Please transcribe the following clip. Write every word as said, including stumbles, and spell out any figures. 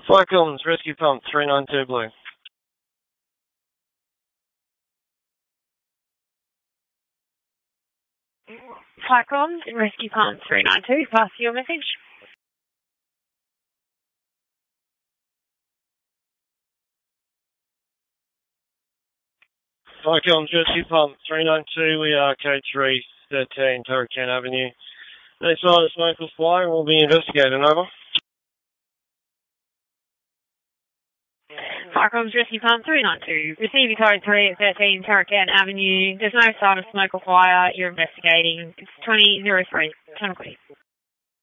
Fire Collins, Rescue Pump, three nine two Blue. Fire Collins, Rescue Pump, three nine two, pass your message. Fire Collins, Rescue Pump, three nine two, we are K three thirteen Turrican Avenue. They saw the smoke was flying, we'll be investigating, over. Fire Collins, Rescue Pump, three nine two, receiving code three at thirteen Turrican Avenue. There's no sign of smoke or fire, you're investigating. It's twenty oh three, ten o'clock.